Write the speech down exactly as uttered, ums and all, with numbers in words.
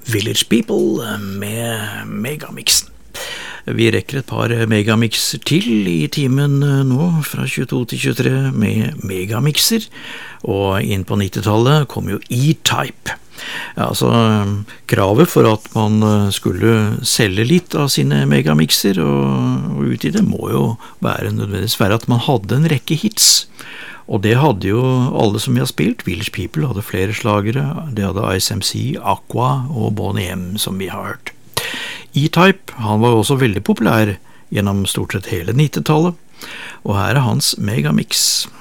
Village People med Megamixen. Vi rekker et par megamixer til i timen nå, fra tjueto til tjuetre med megamixer, og inn på nittitallet kom jo E-Type. Ja, altså, kravet for at man skulle selge litt av sine megamixer og, og ut i det må jo være nødvendigvis være at man hadde en rekke hits. Og det hadde jo alle som vi har spilt. Village People hadde flere slagere. Det hadde I C M C, Aqua og Boney M som vi har hørt. E-Type, han var jo også veldig populær gjennom stort sett hele nittitallet. Og her er hans megamix.